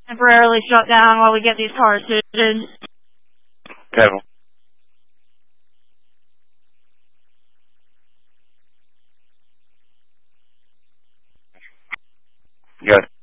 temporarily shut down while we get these cars suited. Careful. Good.